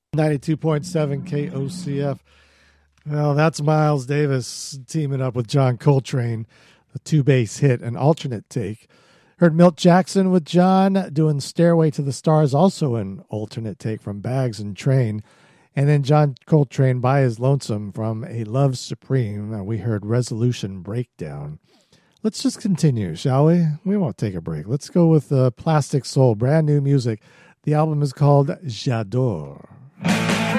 92.7 KOCF. Well, that's Miles Davis teaming up with John Coltrane, the two-bass hit, an alternate take. Heard Milt Jackson with John doing Stairway to the Stars, also an alternate take from Bags and Train. And then John Coltrane by his lonesome from A Love Supreme. We heard Resolution Breakdown. Let's just continue, shall we? We won't take a break. Let's go with Plastic Soul, brand new music. The album is called J'adore.